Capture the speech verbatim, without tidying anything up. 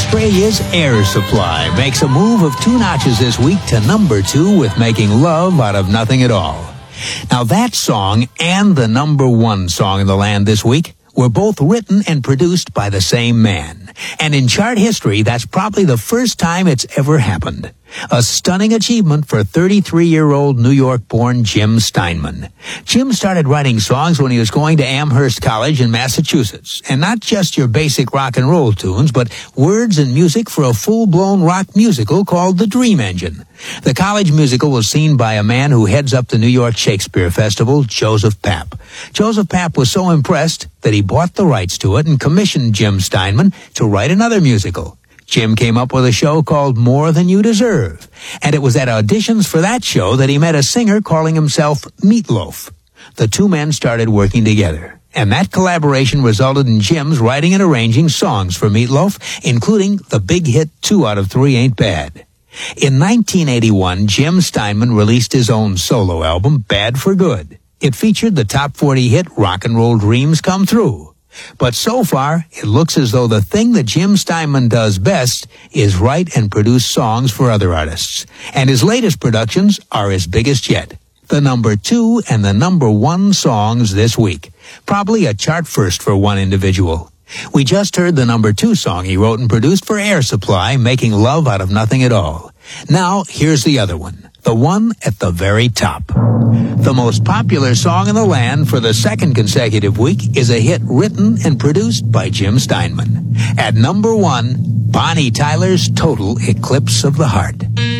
Australia's Air Supply makes a move of two notches this week to number two with Making Love Out of Nothing at All. Now that song and the number one song in the land this week were both written and produced by the same man. And in chart history, that's probably the first time it's ever happened. A stunning achievement for thirty-three-year-old New York-born Jim Steinman. Jim started writing songs when he was going to Amherst College in Massachusetts. And not just your basic rock and roll tunes, but words and music for a full-blown rock musical called The Dream Engine. The college musical was seen by a man who heads up the New York Shakespeare Festival, Joseph Papp. Joseph Papp was so impressed that he bought the rights to it and commissioned Jim Steinman to write another musical. Jim came up with a show called More Than You Deserve, and it was at auditions for that show that he met a singer calling himself Meatloaf. The two men started working together, and that collaboration resulted in Jim's writing and arranging songs for Meatloaf, including the big hit Two Out of Three Ain't Bad. In nineteen eighty-one, Jim Steinman released his own solo album, Bad for Good. It featured the top forty hit Rock and Roll Dreams Come Through. But so far, it looks as though the thing that Jim Steinman does best is write and produce songs for other artists. And his latest productions are his biggest yet. The number two and the number one songs this week. Probably a chart first for one individual. We just heard the number two song he wrote and produced for Air Supply, Making Love Out of Nothing at All. Now, here's the other one. The one at the very top. The most popular song in the land for the second consecutive week is a hit written and produced by Jim Steinman. At number one, Bonnie Tyler's Total Eclipse of the Heart.